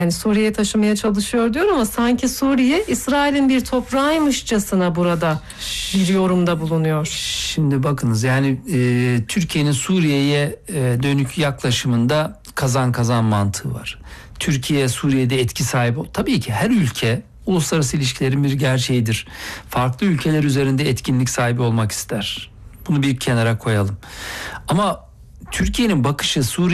Yani Suriye'ye taşımaya çalışıyor diyor ama sanki Suriye İsrail'in bir toprağıymışçasına burada bir yorumda bulunuyor. Şimdi bakınız yani Türkiye'nin Suriye'ye dönük yaklaşımında kazan kazan mantığı var. Türkiye Suriye'de etki sahibi. Tabii ki her ülke uluslararası ilişkilerin bir gerçeğidir. Farklı ülkeler üzerinde etkinlik sahibi olmak ister. Bunu bir kenara koyalım. Ama Türkiye'nin bakışı Suriye